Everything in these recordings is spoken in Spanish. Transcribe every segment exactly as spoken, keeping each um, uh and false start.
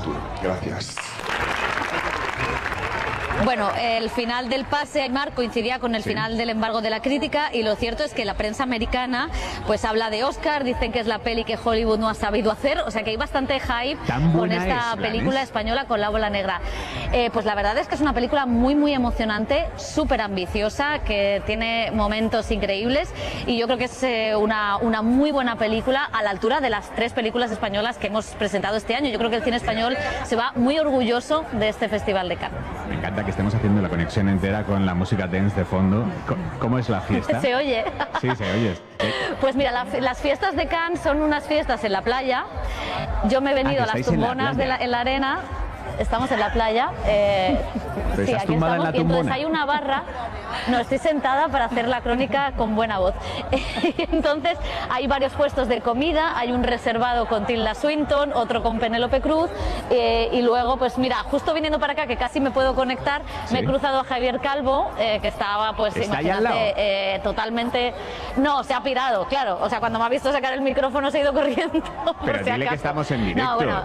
futuro. Gracias. Bueno, el final del pase, Aymar, coincidía con el Sí. final del embargo de la crítica, y lo cierto es que la prensa americana pues habla de Oscar, dicen que es la peli que Hollywood no ha sabido hacer, o sea que hay bastante hype Tan con buena esta es, película Blanes. española con La Bola Negra. Eh, pues la verdad es que es una película muy muy emocionante, súper ambiciosa, que tiene momentos increíbles, y yo creo que es eh, una, una muy buena película a la altura de las tres películas españolas que hemos presentado este año. Yo creo que el cine español se va muy orgulloso de este Festival de Cannes. Me encanta que estemos haciendo la conexión entera con la música dance de fondo. Co- ¿Cómo es la fiesta? Se oye. Sí, se oye. Eh, Pues mira, la- las fiestas de Cannes son unas fiestas en la playa. Yo me he venido Ah, a que las estáis en la tumbonas de la, playa. en la arena. Estamos en la playa. Eh, Pero sí, estás aquí tumbada en estamos. la Y entonces tumbona. hay una barra. No, estoy sentada para hacer la crónica con buena voz. Entonces hay varios puestos de comida. Hay un reservado con Tilda Swinton, otro con Penélope Cruz. eh, y luego, pues mira, justo viniendo para acá, que casi me puedo conectar, me he Sí. cruzado a Javier Calvo, eh, que estaba, pues ¿Está ahí al imagínate, lado? eh, totalmente. No, se ha pirado, claro. O sea, cuando me ha visto sacar el micrófono se ha ido corriendo. por Pero si dile que acaso. estamos en directo. No, bueno,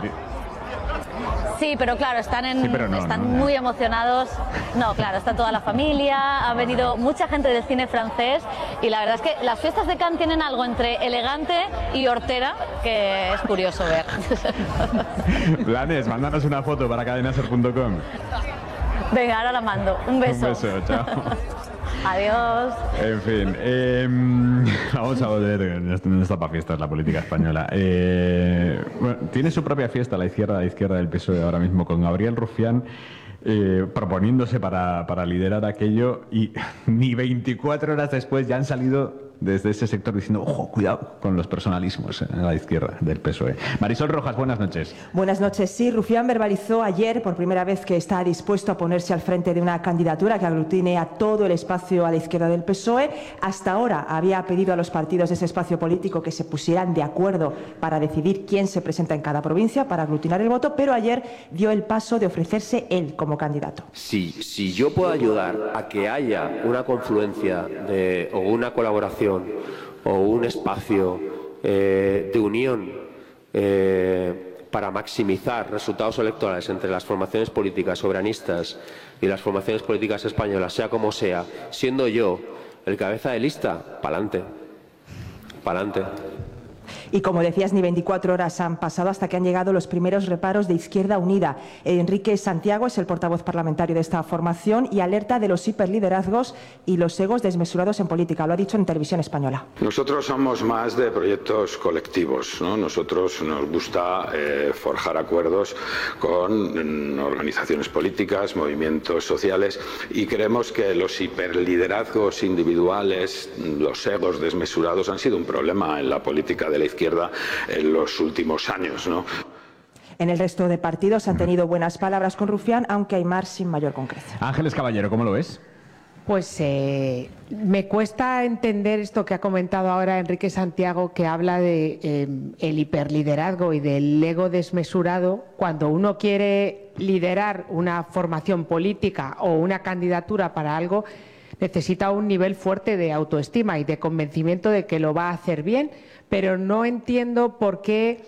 sí, pero claro, están, en, Sí, pero no, están no. muy emocionados. No, claro, está toda la familia, ha venido mucha gente del cine francés, y la verdad es que las fiestas de Cannes tienen algo entre elegante y hortera que es curioso ver. Blanes, mándanos una foto para cadenaser punto com. Venga, ahora la mando. Un beso. Un beso, chao. Adiós. En fin, eh, vamos a volver. No está para fiestas la política española. Eh, bueno, tiene su propia fiesta la izquierda, la izquierda del P S O E ahora mismo, con Gabriel Rufián eh, proponiéndose para, para liderar aquello, y ni veinticuatro horas después ya han salido desde ese sector diciendo, ojo, cuidado con los personalismos en la izquierda del P S O E. Marisol Rojas, buenas noches. Buenas noches. Sí, Rufián verbalizó ayer por primera vez que está dispuesto a ponerse al frente de una candidatura que aglutine a todo el espacio a la izquierda del P S O E. Hasta ahora había pedido a los partidos de ese espacio político que se pusieran de acuerdo para decidir quién se presenta en cada provincia para aglutinar el voto, pero ayer dio el paso de ofrecerse él como candidato. Si, si yo puedo ayudar a que haya una confluencia de, o una colaboración o un espacio eh, de unión eh, para maximizar resultados electorales entre las formaciones políticas soberanistas y las formaciones políticas españolas, sea como sea, siendo yo el cabeza de lista, pa'lante, pa'lante. Y como decías, ni veinticuatro horas han pasado hasta que han llegado los primeros reparos de Izquierda Unida. Enrique Santiago es el portavoz parlamentario de esta formación y alerta de los hiperliderazgos y los egos desmesurados en política. Lo ha dicho en Televisión Española. Nosotros somos más de proyectos colectivos, ¿no? Nosotros nos gusta eh, forjar acuerdos con mm, organizaciones políticas, movimientos sociales, y creemos que los hiperliderazgos individuales, los egos desmesurados, han sido un problema en la política de la izquierda en los últimos años, ¿no? En el resto de partidos han tenido buenas palabras con Rufián, aunque hay más sin mayor concreción. Ángeles Caballero, ¿cómo lo ves? Pues eh, me cuesta entender esto que ha comentado ahora Enrique Santiago, que habla de eh, el hiperliderazgo y del ego desmesurado. Cuando uno quiere liderar una formación política o una candidatura para algo, necesita un nivel fuerte de autoestima y de convencimiento de que lo va a hacer bien, pero no entiendo por qué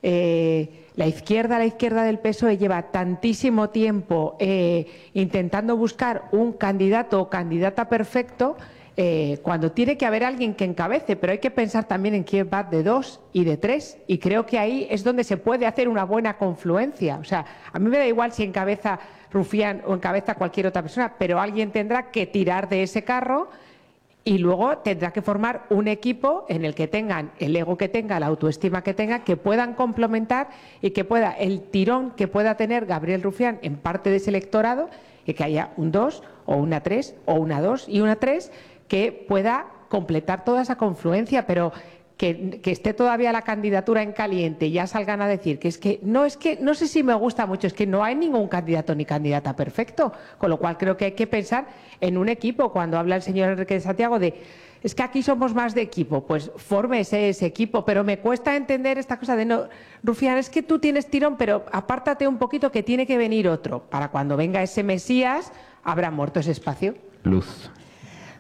eh, la izquierda, la izquierda del P S O E lleva tantísimo tiempo eh, intentando buscar un candidato o candidata perfecto eh, cuando tiene que haber alguien que encabece, pero hay que pensar también en quién va de dos y de tres, y creo que ahí es donde se puede hacer una buena confluencia. O sea, a mí me da igual si encabeza Rufián o encabeza cualquier otra persona, pero alguien tendrá que tirar de ese carro y luego tendrá que formar un equipo en el que tengan el ego que tenga, la autoestima que tenga, que puedan complementar y que pueda el tirón que pueda tener Gabriel Rufián en parte de ese electorado, y que haya un dos o una tres o una dos y una tres que pueda completar toda esa confluencia, pero que, que esté todavía la candidatura en caliente y ya salgan a decir que es que no es que no sé si me gusta mucho, es que no hay ningún candidato ni candidata perfecto, con lo cual creo que hay que pensar en un equipo. Cuando habla el señor Enrique de Santiago de es que aquí somos más de equipo, pues fórmese ese equipo, pero me cuesta entender esta cosa de no, Rufián, es que tú tienes tirón, pero apártate un poquito que tiene que venir otro, para cuando venga ese Mesías habrá muerto ese espacio. Luz.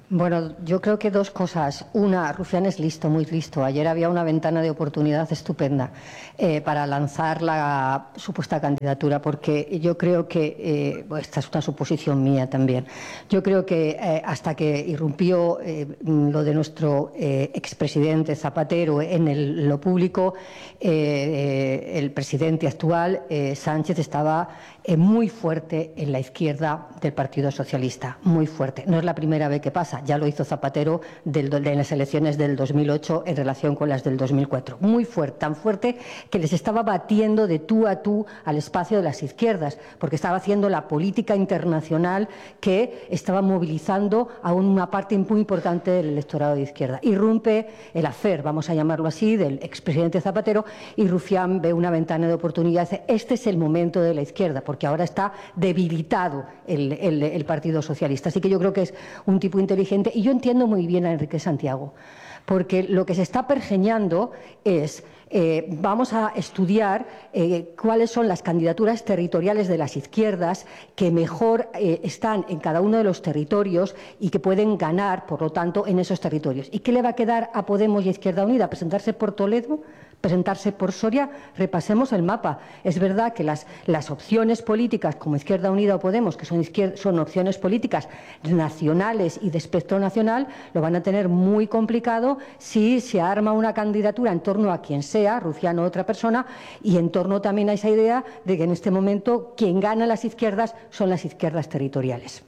Bueno, yo creo que dos cosas. Una, Rufián es listo, muy listo. Ayer había una ventana de oportunidad estupenda eh, para lanzar la supuesta candidatura, porque yo creo que, eh, esta es una suposición mía también, yo creo que eh, hasta que irrumpió eh, lo de nuestro eh, expresidente Zapatero en el, lo público, eh, eh, el presidente actual, eh, Sánchez, estaba eh, muy fuerte en la izquierda del Partido Socialista, muy fuerte. No es la primera vez que pasa. Ya lo hizo Zapatero del, de las elecciones del dos mil ocho en relación con las del dos mil cuatro. Muy fuerte, tan fuerte que les estaba batiendo de tú a tú al espacio de las izquierdas, porque estaba haciendo la política internacional que estaba movilizando a una parte muy importante del electorado de izquierda. Irrumpe el afer, vamos a llamarlo así, del expresidente Zapatero, y Rufián ve una ventana de oportunidad. Este es el momento de la izquierda, porque ahora está debilitado el, el, el Partido Socialista. Así que yo creo que es un tipo inteligente. Y yo entiendo muy bien a Enrique Santiago, porque lo que se está pergeñando es, eh, vamos a estudiar eh, cuáles son las candidaturas territoriales de las izquierdas que mejor eh, están en cada uno de los territorios y que pueden ganar, por lo tanto, en esos territorios. ¿Y qué le va a quedar a Podemos y a Izquierda Unida? ¿Presentarse por Toledo? ¿Presentarse por Soria? Repasemos el mapa. Es verdad que las, las opciones políticas como Izquierda Unida o Podemos, que son, izquier- son opciones políticas nacionales y de espectro nacional, lo van a tener muy complicado si se arma una candidatura en torno a quien sea, Rufián o otra persona, y en torno también a esa idea de que en este momento quien gana las izquierdas son las izquierdas territoriales.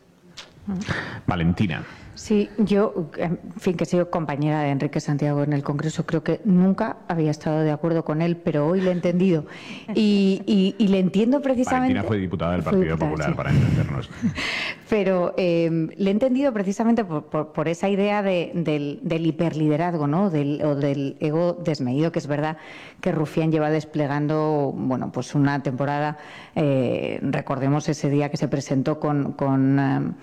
Valentina. Sí, yo, en fin, que he sido compañera de Enrique Santiago en el Congreso, creo que nunca había estado de acuerdo con él, pero hoy le he entendido. Y, y, y le entiendo precisamente... Valentina fue diputada del Partido diputada, Popular, sí. para entendernos. Pero eh, le he entendido precisamente por, por, por esa idea de, del, del hiperliderazgo, ¿no? Del, o del ego desmedido, que es verdad que Rufián lleva desplegando, bueno, pues una temporada. Eh, recordemos ese día que se presentó con... con eh,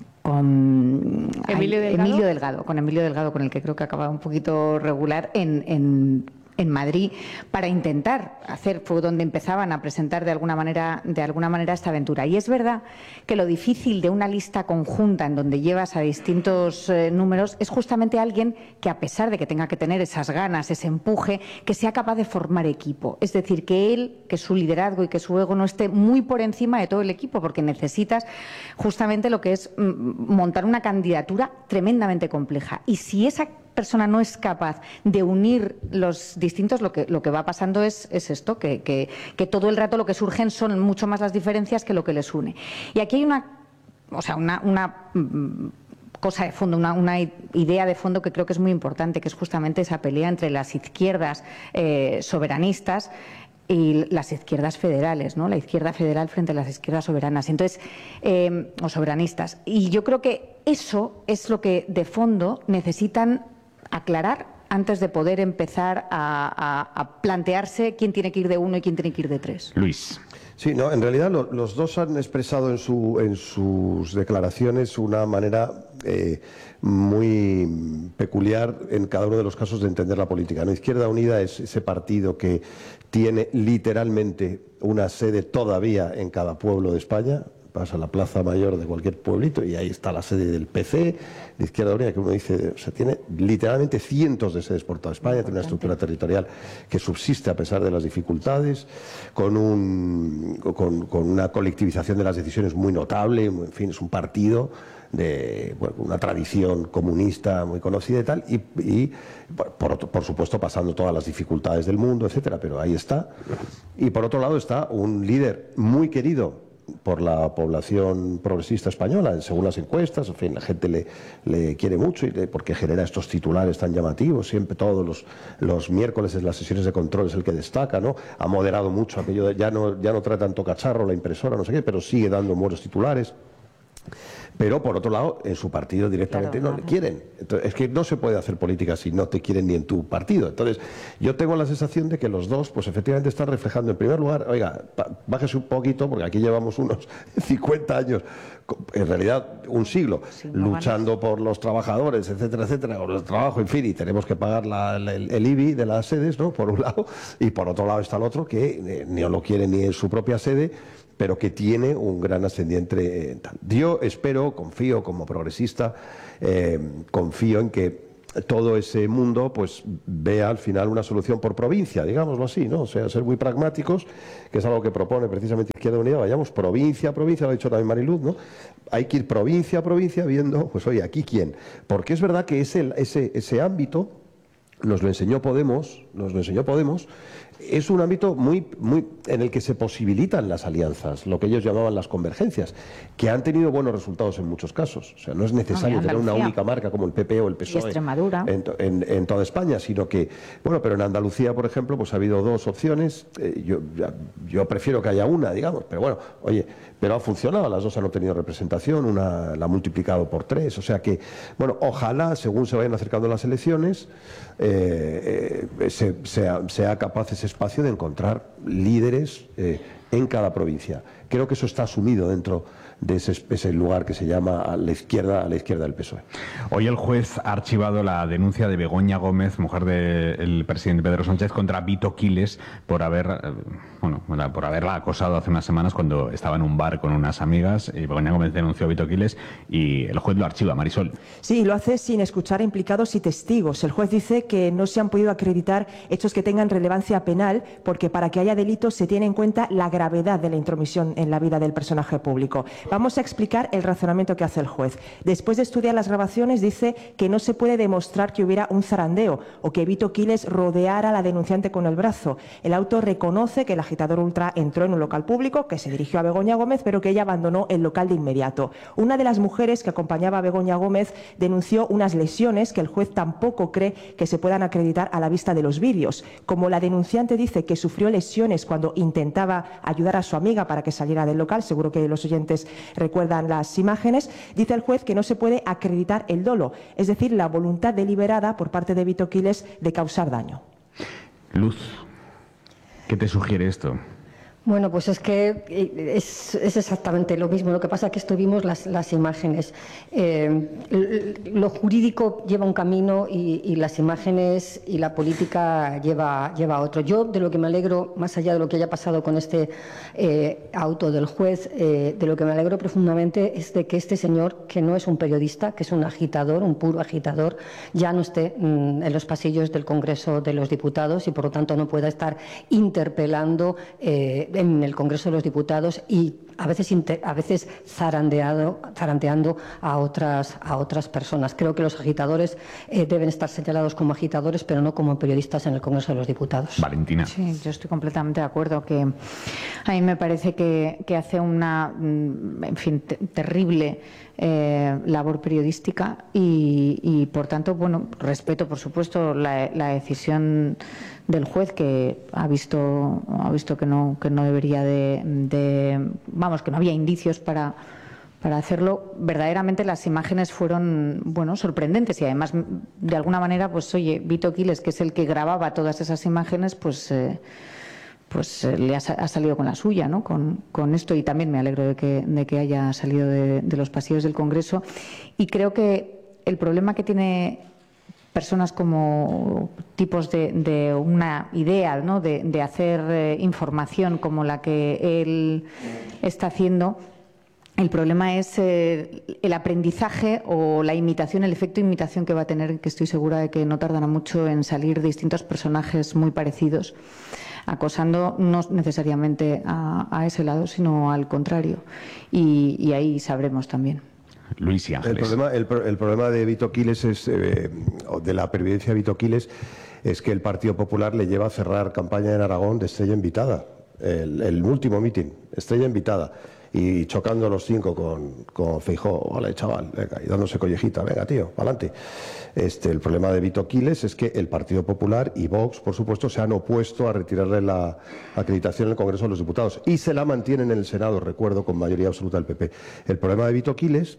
con Emilio ay, Delgado. Emilio Delgado, con Emilio Delgado, con el que creo que acaba un poquito regular en, en, en Madrid, para intentar hacer, fue donde empezaban a presentar de alguna manera, de alguna manera esta aventura. Y es verdad que lo difícil de una lista conjunta en donde llevas a distintos eh, números es justamente alguien que, a pesar de que tenga que tener esas ganas, ese empuje, que sea capaz de formar equipo. Es decir, que él, que su liderazgo y que su ego no esté muy por encima de todo el equipo, porque necesitas justamente lo que es mm, montar una candidatura tremendamente compleja. Y si esa persona no es capaz de unir los distintos, lo que, lo que va pasando es, es esto, que, que, que todo el rato lo que surgen son mucho más las diferencias que lo que les une. Y aquí hay una, o sea, una, una mm, cosa de fondo, una, una idea de fondo que creo que es muy importante, que es justamente esa pelea entre las izquierdas eh, soberanistas y las izquierdas federales, ¿no? La izquierda federal frente a las izquierdas soberanas, entonces, eh, o soberanistas. Y yo creo que eso es lo que de fondo necesitan aclarar antes de poder empezar a, a, a plantearse quién tiene que ir de uno y quién tiene que ir de tres. Luis. Sí, no, en realidad lo, los dos han expresado en, su, en sus declaraciones una manera eh, muy peculiar en cada uno de los casos de entender la política, ¿no? Izquierda Unida es ese partido que tiene literalmente una sede todavía en cada pueblo de España. Vas a la plaza mayor de cualquier pueblito y ahí está la sede del P C, de Izquierda Unida, que uno dice, o sea, tiene literalmente cientos de sedes por toda España, tiene una estructura territorial que subsiste a pesar de las dificultades, con, un, con, con una colectivización de las decisiones muy notable, en fin, es un partido de bueno, una tradición comunista muy conocida y tal, y, y por, otro, por supuesto pasando todas las dificultades del mundo, etcétera, pero ahí está. Y por otro lado está un líder muy querido por la población progresista española, según las encuestas, en fin, la gente le, le quiere mucho y le, porque genera estos titulares tan llamativos, siempre todos los, los miércoles en las sesiones de control es el que destaca, ¿no? Ha moderado mucho aquello, de, ya no, ya no trae tanto cacharro la impresora, no sé qué, pero sigue dando buenos titulares. Pero, por otro lado, en su partido directamente claro, no le quieren. Entonces, es que no se puede hacer política si no te quieren ni en tu partido. Entonces, yo tengo la sensación de que los dos, pues efectivamente están reflejando, en primer lugar, oiga, bájese un poquito, porque aquí llevamos unos cincuenta años, en realidad un siglo, sí, no luchando por los trabajadores, etcétera, etcétera, por el trabajo, en fin, y tenemos que pagar la, la, el, el I B I de las sedes, ¿no? Por un lado, y por otro lado está el otro, que eh, no lo quiere ni en su propia sede, pero que tiene un gran ascendiente. Yo espero, confío como progresista, eh, confío en que todo ese mundo pues vea al final una solución por provincia, digámoslo así, ¿no? O sea, ser muy pragmáticos, que es algo que propone precisamente Izquierda Unida, vayamos provincia a provincia, lo ha dicho también Mariluz, ¿no? Hay que ir provincia a provincia viendo, pues oye, ¿aquí quién? Porque es verdad que ese, ese, ese ámbito nos lo enseñó Podemos, nos lo enseñó Podemos, es un ámbito muy, muy en el que se posibilitan las alianzas, lo que ellos llamaban las convergencias, que han tenido buenos resultados en muchos casos. O sea, no es necesario tener una única marca como el P P o el P S O E y Extremadura. En, en, en toda España, sino que, bueno, pero en Andalucía, por ejemplo, pues ha habido dos opciones. Eh, yo, yo prefiero que haya una, digamos, pero bueno, oye, pero ha funcionado, las dos han obtenido representación, una la ha multiplicado por tres, o sea que, bueno, ojalá, según se vayan acercando las elecciones, eh, eh, se, sea, sea capaz ese espacio de encontrar líderes eh, en cada provincia. Creo que eso está asumido dentro de ese, ese lugar que se llama a la izquierda, a la izquierda del P S O E. Hoy el juez ha archivado la denuncia de Begoña Gómez, mujer del presidente Pedro Sánchez, contra Vito Quiles por haber, bueno, por haberla acosado hace unas semanas cuando estaba en un bar con unas amigas. Y Begoña Gómez denunció a Vito Quiles y el juez lo archiva. Marisol. Sí, lo hace sin escuchar a implicados y testigos. El juez dice que no se han podido acreditar hechos que tengan relevancia penal porque para que haya delito se tiene en cuenta la gravedad de la intromisión en la vida del personaje público. Vamos a explicar el razonamiento que hace el juez. Después de estudiar las grabaciones, dice que no se puede demostrar que hubiera un zarandeo o que Vito Quiles rodeara a la denunciante con el brazo. El auto reconoce que el agitador ultra entró en un local público, que se dirigió a Begoña Gómez, pero que ella abandonó el local de inmediato. Una de las mujeres que acompañaba a Begoña Gómez denunció unas lesiones que el juez tampoco cree que se puedan acreditar a la vista de los vídeos. Como la denunciante dice que sufrió lesiones cuando intentaba ayudar a su amiga para que saliera del local, seguro que los oyentes recuerdan las imágenes, dice el juez que no se puede acreditar el dolo, es decir, la voluntad deliberada por parte de Vito Quiles de causar daño. Luz, ¿qué te sugiere esto? Bueno, pues es que es, es exactamente lo mismo. Lo que pasa es que estuvimos las, las imágenes. Eh, lo jurídico lleva un camino y, y las imágenes y la política lleva, lleva otro. Yo de lo que me alegro, más allá de lo que haya pasado con este eh, auto del juez, eh, de lo que me alegro profundamente es de que este señor, que no es un periodista, que es un agitador, un puro agitador, ya no esté mm, en los pasillos del Congreso de los Diputados y por lo tanto no pueda estar interpelando eh, en el Congreso de los Diputados y a veces, inter, a veces zarandeado, zarandeando a otras, a otras personas. Creo que los agitadores eh, deben estar señalados como agitadores, pero no como periodistas en el Congreso de los Diputados. Valentina. Sí, yo estoy completamente de acuerdo. Que a mí me parece que, que hace una, en fin, te, terrible eh, labor periodística y, y, por tanto, bueno, respeto, por supuesto, la, la decisión del juez, que ha visto ha visto que no que no debería de, de vamos que no había indicios para para hacerlo. Verdaderamente las imágenes fueron, bueno, sorprendentes y además de alguna manera, pues oye, Vito Quiles, que es el que grababa todas esas imágenes, pues eh, pues eh, le ha, ha salido con la suya, ¿no? Con, con esto, y también me alegro de que de que haya salido de, de los pasillos del Congreso. Y creo que el problema que tiene personas como tipos de, de una idea, ¿no? de, de hacer eh, información como la que él está haciendo, el problema es eh, el aprendizaje o la imitación, el efecto imitación que va a tener, que estoy segura de que no tardará mucho en salir distintos personajes muy parecidos, acosando no necesariamente a, a ese lado, sino al contrario. Y, y ahí sabremos también. Luis y Ángeles. El problema, el, el problema de Vito Quiles, es, eh, de la pervivencia de Vito Quiles, es que el Partido Popular le lleva a cerrar campaña en Aragón de estrella invitada. El, el último mitin, estrella invitada. Y chocando los cinco con, con Feijóo, hola chaval, venga, y dándose collejita, venga tío, para adelante. Este, el problema de Vito Quiles es que el Partido Popular y Vox, por supuesto, se han opuesto a retirarle la acreditación en el Congreso de los Diputados y se la mantienen en el Senado, recuerdo, con mayoría absoluta del P P. El problema de Vito Quiles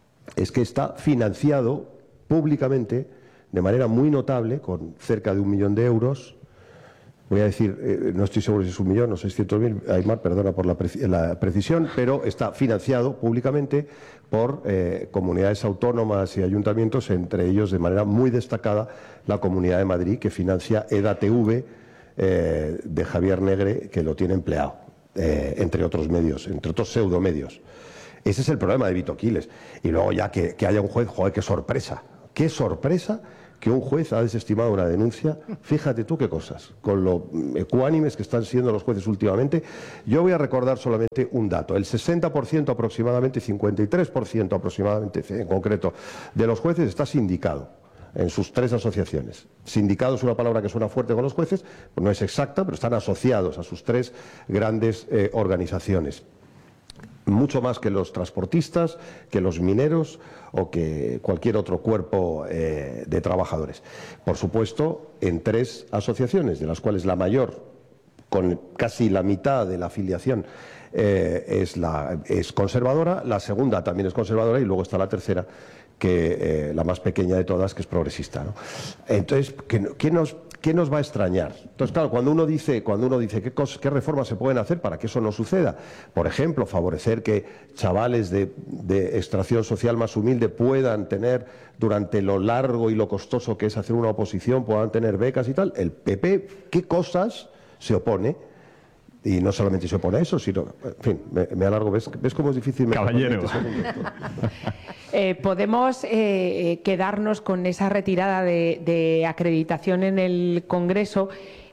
es que está financiado públicamente de manera muy notable, con cerca de un millón de euros. Voy a decir, eh, no estoy seguro si es un millón o seiscientos mil, Aymar, perdona por la, preci la precisión, pero está financiado públicamente por eh, comunidades autónomas y ayuntamientos, entre ellos de manera muy destacada la Comunidad de Madrid, que financia EDATV eh, de Javier Negre, que lo tiene empleado. eh, entre otros medios, entre otros pseudomedios. Ese es el problema de Vito Quiles. Y luego ya que, que haya un juez, joder, qué sorpresa, qué sorpresa que un juez ha desestimado una denuncia. Fíjate tú qué cosas, con lo ecuánimes que están siendo los jueces últimamente. Yo voy a recordar solamente un dato. El sesenta por ciento aproximadamente, cincuenta y tres por ciento aproximadamente en concreto, de los jueces está sindicado en sus tres asociaciones. Sindicado es una palabra que suena fuerte con los jueces, pues no es exacta, pero están asociados a sus tres grandes eh, organizaciones. Mucho más que los transportistas, que los mineros o que cualquier otro cuerpo eh, de trabajadores. Por supuesto, en tres asociaciones, de las cuales la mayor, con casi la mitad de la afiliación, eh, es, la, es conservadora, la segunda también es conservadora y luego está la tercera, que eh, la más pequeña de todas, que es progresista, ¿no? Entonces, ¿qué, qué nos, qué nos va a extrañar? Entonces, claro, cuando uno dice, cuando uno dice ¿qué, cosas, qué reformas se pueden hacer para que eso no suceda? Por ejemplo, favorecer que chavales de, de extracción social más humilde puedan tener, durante lo largo y lo costoso que es hacer una oposición, puedan tener becas y tal. El P P, ¿qué cosas se opone? Y no solamente se opone a eso, sino, en fin, me, me alargo. ¿Ves, ¿Ves cómo es difícil? Caballero. Eh, ¿Podemos eh, quedarnos con esa retirada de, de acreditación en el Congreso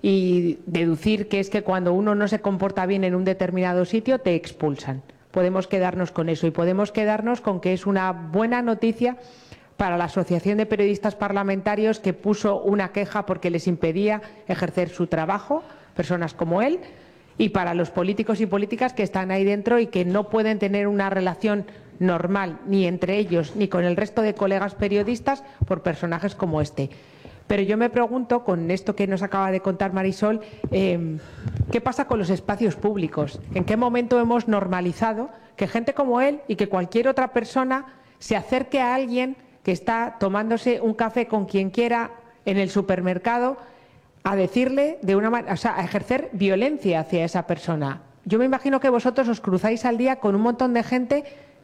y deducir que es que cuando uno no se comporta bien en un determinado sitio te expulsan? Podemos quedarnos con eso y podemos quedarnos con que es una buena noticia para la Asociación de Periodistas Parlamentarios, que puso una queja porque les impedía ejercer su trabajo, personas como él, y para los políticos y políticas que están ahí dentro y que no pueden tener una relación normal ni entre ellos ni con el resto de colegas periodistas por personajes como este. Pero yo me pregunto, con esto que nos acaba de contar Marisol, eh, ¿qué pasa con los espacios públicos? ¿En qué momento hemos normalizado que gente como él y que cualquier otra persona se acerque a alguien que está tomándose un café con quien quiera en el supermercado a decirle de una manera, o sea, a ejercer violencia hacia esa persona? Yo me imagino que vosotros os cruzáis al día con un montón de gente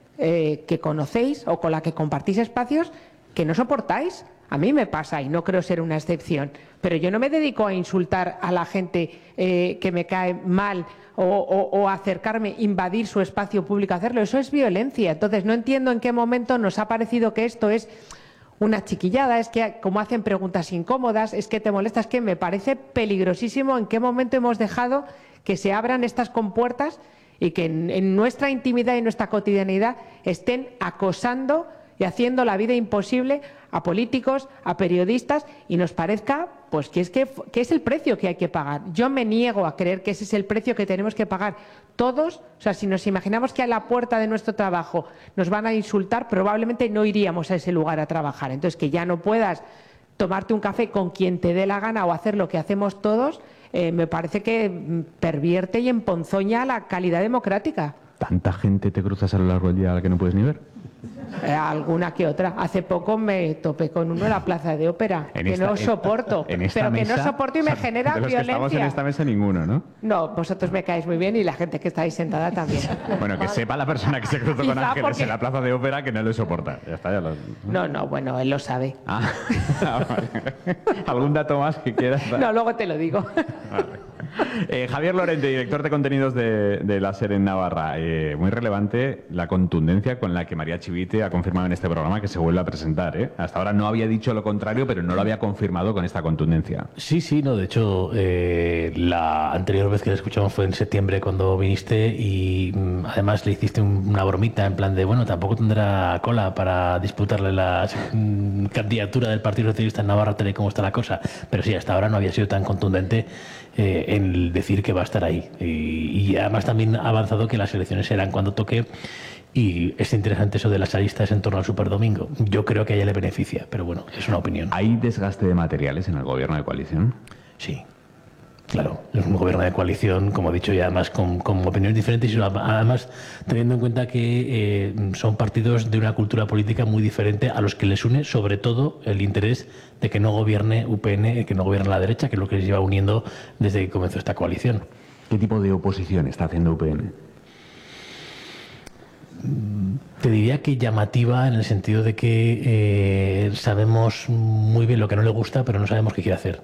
eh, que conocéis o con la que compartís espacios que no soportáis. A mí me pasa y no creo ser una excepción, pero yo no me dedico a insultar a la gente eh, que me cae mal o, o, o acercarme, invadir su espacio público, hacerlo. Eso es violencia. Entonces no entiendo en qué momento nos ha parecido que esto es una chiquillada, es que como hacen preguntas incómodas, es que te molesta, es que me parece peligrosísimo en qué momento hemos dejado que se abran estas compuertas y que en, en nuestra intimidad y nuestra cotidianidad estén acosando y haciendo la vida imposible a políticos, a periodistas, y nos parezca pues que es, que, que es el precio que hay que pagar. Yo me niego a creer que ese es el precio que tenemos que pagar todos. O sea, si nos imaginamos que a la puerta de nuestro trabajo nos van a insultar, probablemente no iríamos a ese lugar a trabajar. Entonces, que ya no puedas tomarte un café con quien te dé la gana o hacer lo que hacemos todos, eh, me parece que pervierte y emponzoña la calidad democrática. ¿Tanta gente te cruzas a lo largo del día a la que no puedes ni ver? Eh, alguna que otra. Hace poco me topé con uno en la Plaza de Ópera, en que esta, no soporto, en pero mesa, que no soporto y me genera de los violencia. Que estamos en esta mesa ninguno, ¿no? No, vosotros me caéis muy bien y la gente que está ahí sentada también. Bueno, que sepa la persona que se cruzó con Ángeles porque... en la Plaza de Ópera que no le soporta. Ya está, ya lo... No, no, bueno, él lo sabe. Ah, vale. ¿Algún dato más que quieras dar? No, luego te lo digo. Vale. Eh, Javier Lorente, director de contenidos de, de la SER en Navarra. Eh, muy relevante la contundencia con la que María Chivite ha confirmado en este programa que se vuelve a presentar. ¿eh? Hasta ahora no había dicho lo contrario, pero no lo había confirmado con esta contundencia. Sí, sí, no. De hecho, eh, la anterior vez que la escuchamos fue en septiembre cuando viniste y mm, además le hiciste un, una bromita en plan de, bueno, tampoco tendrá cola para disputarle la mm, candidatura del Partido Socialista en Navarra, tal y como está la cosa. Pero sí, hasta ahora no había sido tan contundente eh, en decir que va a estar ahí. Y, y además también ha avanzado que las elecciones serán cuando toque. Y es interesante eso de las aristas en torno al Superdomingo. Yo creo que a ella le beneficia, pero bueno, es una opinión. ¿Hay desgaste de materiales en el gobierno de coalición? Sí, claro. Es un gobierno de coalición, como he dicho, y además con, con opiniones diferentes y además teniendo en cuenta que eh, son partidos de una cultura política muy diferente a los que les une sobre todo el interés de que no gobierne U P N, que no gobierne la derecha, que es lo que les lleva uniendo desde que comenzó esta coalición. ¿Qué tipo de oposición está haciendo U P N? Te diría que llamativa en el sentido de que eh, sabemos muy bien lo que no le gusta, pero no sabemos qué quiere hacer.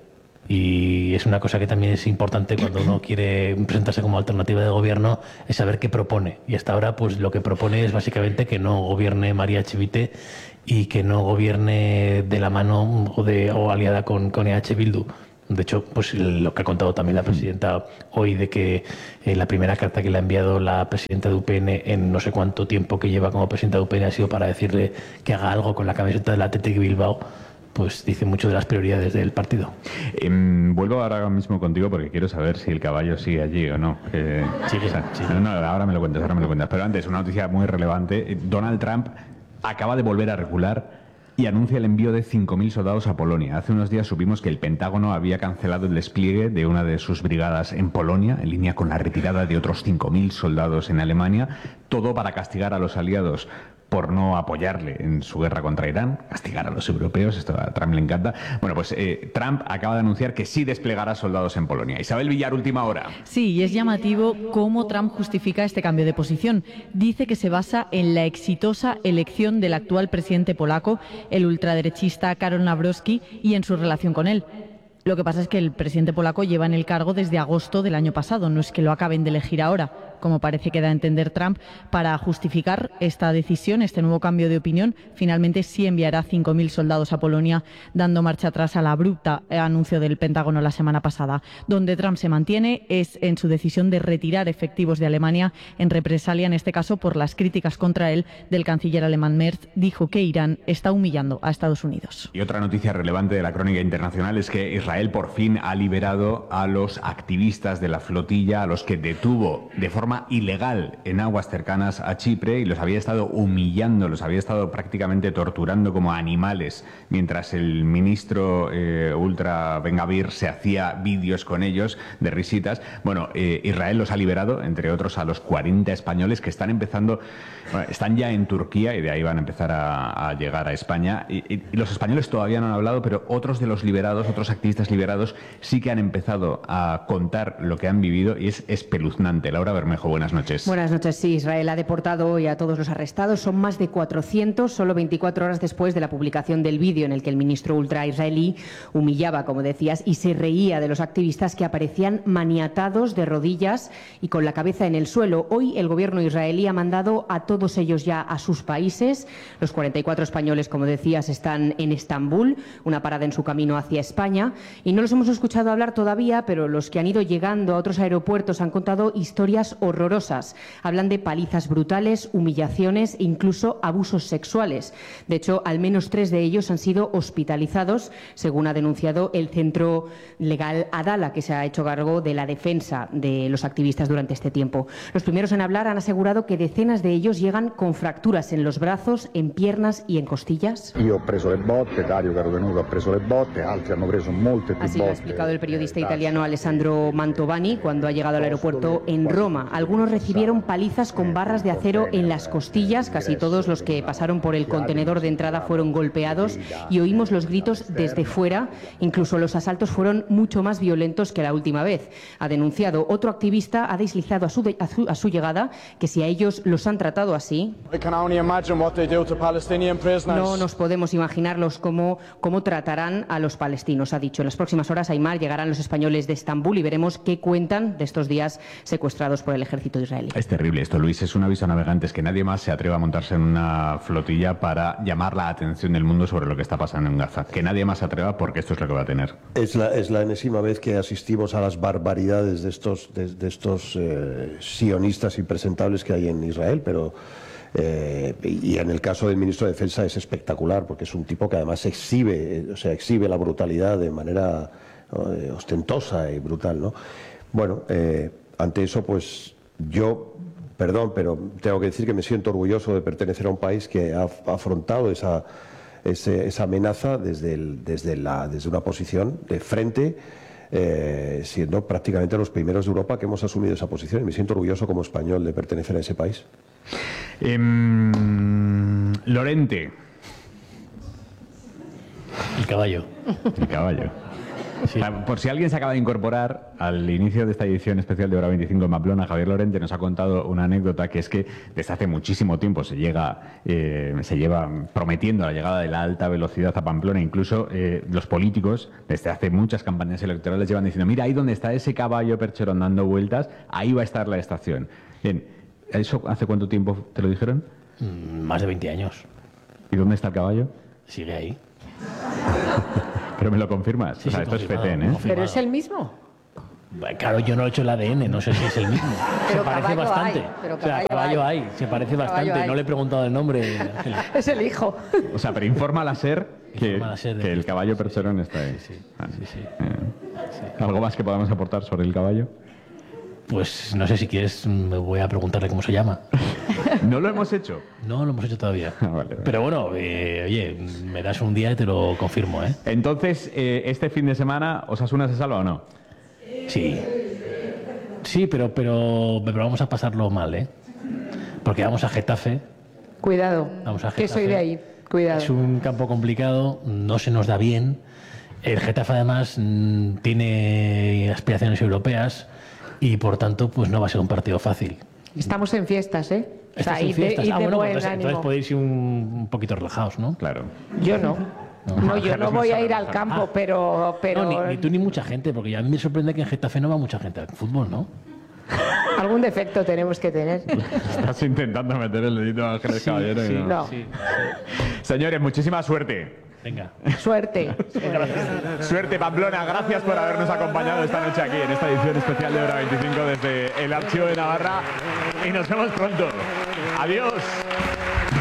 Y es una cosa que también es importante cuando uno quiere presentarse como alternativa de gobierno, es saber qué propone. Y hasta ahora, pues lo que propone es básicamente que no gobierne María Chivite y que no gobierne de la mano o, de, o aliada con, con E H Bildu. De hecho, pues lo que ha contado también la presidenta hoy, de que eh, la primera carta que le ha enviado la presidenta de U P N en no sé cuánto tiempo que lleva como presidenta de U P N ha sido para decirle que haga algo con la camiseta del Athletic Bilbao, pues dice mucho de las prioridades del partido. Eh, vuelvo ahora mismo contigo porque quiero saber si el caballo sigue allí o no. Eh, sigue, o sea, sigue. No, no, ahora me lo cuentas, ahora me lo cuentas. Pero antes, una noticia muy relevante. Donald Trump acaba de volver a recular y anuncia el envío de cinco mil soldados a Polonia. Hace unos días supimos que el Pentágono había cancelado el despliegue de una de sus brigadas en Polonia, en línea con la retirada de otros cinco mil soldados en Alemania, todo para castigar a los aliados por no apoyarle en su guerra contra Irán, castigar a los europeos, esto a Trump le encanta. Bueno, pues eh, Trump acaba de anunciar que sí desplegará soldados en Polonia. Isabel Villar, última hora. Sí, y es llamativo cómo Trump justifica este cambio de posición. Dice que se basa en la exitosa elección del actual presidente polaco, el ultraderechista Karol Nawrocki, y en su relación con él. Lo que pasa es que el presidente polaco lleva en el cargo desde agosto del año pasado, no es que lo acaben de elegir ahora, como parece que da a entender Trump. Para justificar esta decisión, este nuevo cambio de opinión, finalmente sí enviará cinco mil soldados a Polonia, dando marcha atrás al abrupto anuncio del Pentágono la semana pasada. Donde Trump se mantiene es en su decisión de retirar efectivos de Alemania en represalia, en este caso por las críticas contra él del canciller alemán Merz. Dijo que Irán está humillando a Estados Unidos. Y otra noticia relevante de la crónica internacional es que Israel por fin ha liberado a los activistas de la flotilla, a los que detuvo de forma ilegal en aguas cercanas a Chipre y los había estado humillando, los había estado prácticamente torturando como animales, mientras el ministro eh, ultra Ben Gvir se hacía vídeos con ellos de risitas. Bueno, eh, Israel los ha liberado, entre otros a los cuarenta españoles que están empezando, bueno, están ya en Turquía y de ahí van a empezar a, a llegar a España. Y, y, y los españoles todavía no han hablado, pero otros de los liberados, otros activistas liberados, sí que han empezado a contar lo que han vivido y es espeluznante. Laura Bermejo, buenas noches. Buenas noches. Sí, Israel ha deportado hoy a todos los arrestados. Son más de cuatrocientos, solo veinticuatro horas después de la publicación del vídeo en el que el ministro ultra israelí humillaba, como decías, y se reía de los activistas que aparecían maniatados de rodillas y con la cabeza en el suelo. Hoy el gobierno israelí ha mandado a todos ellos ya a sus países. Los cuarenta y cuatro españoles, como decías, están en Estambul, una parada en su camino hacia España. Y no los hemos escuchado hablar todavía, pero los que han ido llegando a otros aeropuertos han contado historias horrorosas. Hablan de palizas brutales, humillaciones e incluso abusos sexuales. De hecho, al menos tres de ellos han sido hospitalizados, según ha denunciado el Centro Legal Adala, que se ha hecho cargo de la defensa de los activistas durante este tiempo. Los primeros en hablar han asegurado que decenas de ellos llegan con fracturas en los brazos, en piernas y en costillas. Yo he preso le botte, Dario Carotenuto ha preso le botte, altri hanno preso molte più botte. Así lo ha explicado el periodista italiano Alessandro Mantovani cuando ha llegado al aeropuerto en Roma. Algunos recibieron palizas con barras de acero en las costillas. Casi todos los que pasaron por el contenedor de entrada fueron golpeados y oímos los gritos desde fuera. Incluso los asaltos fueron mucho más violentos que la última vez. Ha denunciado otro activista, ha deslizado a su, de, a su, a su llegada que si a ellos los han tratado así, no nos podemos imaginarlos cómo, cómo tratarán a los palestinos, ha dicho. En las próximas horas, Aymar, llegarán los españoles de Estambul y veremos qué cuentan de estos días secuestrados por el ejército israelí. Es terrible esto, Luis. Es un aviso a navegantes que nadie más se atreva a montarse en una flotilla para llamar la atención del mundo sobre lo que está pasando en Gaza. Que nadie más se atreva porque esto es lo que va a tener. Es la, es la enésima vez que asistimos a las barbaridades de estos, de, de estos eh, sionistas impresentables que hay en Israel, pero... Eh, y en el caso del ministro de Defensa es espectacular porque es un tipo que además exhibe, o sea, exhibe la brutalidad de manera eh, ostentosa y brutal, ¿no? Bueno, eh, ante eso, pues yo, perdón, pero tengo que decir que me siento orgulloso de pertenecer a un país que ha afrontado esa, ese, esa amenaza desde, el, desde, la, desde una posición de frente. Eh, siendo prácticamente los primeros de Europa que hemos asumido esa posición y me siento orgulloso como español de pertenecer a ese país. Eh, Lorente. El caballo. El caballo. Sí. Por si alguien se acaba de incorporar, al inicio de esta edición especial de Hora veinticinco en Pamplona, Javier Lorente nos ha contado una anécdota que es que desde hace muchísimo tiempo se llega, eh, se lleva prometiendo la llegada de la alta velocidad a Pamplona. Incluso eh, los políticos, desde hace muchas campañas electorales, llevan diciendo, mira, ahí donde está ese caballo percherón dando vueltas, ahí va a estar la estación. Bien, ¿eso hace cuánto tiempo te lo dijeron? Mm, más de veinte años. ¿Y dónde está el caballo? Sigue ahí. ¿Pero me lo confirmas? Sí, o sea, sí, esto es F confirmado, T N, ¿eh? ¿Pero es el mismo? Claro, yo no he hecho el A D N, no sé si es el mismo. Pero se parece caballo bastante. hay, pero o sea, caballo caballo hay. hay, se parece Caballo bastante. hay. No le he preguntado el nombre. Es el hijo. O sea, pero informa a la SER que, Informa a la SER de que el que- caballo sí, percherón sí, está ahí. sí, sí, Vale. sí, sí. Eh, ¿Algo más que podamos aportar sobre el caballo? Pues no sé si quieres, me voy a preguntarle cómo se llama. ¿No lo hemos hecho? No lo hemos hecho todavía. Ah, vale, vale. Pero bueno, eh, oye, me das un día y te lo confirmo, ¿eh? Entonces, eh, ¿este fin de semana Osasuna se salva o no? Sí. Sí, pero, pero, pero vamos a pasarlo mal, ¿eh? Porque vamos a Getafe. Cuidado, Vamos a que Getafe. soy de ahí. Cuidado. Es un campo complicado, no se nos da bien. El Getafe además mm, tiene aspiraciones europeas y por tanto pues no va a ser un partido fácil. Estamos en fiestas, ¿eh? O sea, Estás en id de- fiestas. id Ah, de bueno, buen pues entonces, ánimo. entonces podéis ir un, un poquito relajados, ¿no? Claro. Yo no. No, yo no voy a ir al campo, Ah. pero... pero No, ni, ni tú ni mucha gente, porque ya a mí me sorprende que en Getafe no va mucha gente al fútbol, ¿no? algún defecto tenemos que tener. Estás intentando meter el dedito a Ángeles Sí, Caballero. y sí, no. No. sí. Señores, muchísima suerte. Venga. Suerte. Suerte, Pamplona. Gracias por habernos acompañado esta noche aquí en esta edición especial de Hora veinticinco desde el Archivo de Navarra. Y nos vemos pronto. Adiós.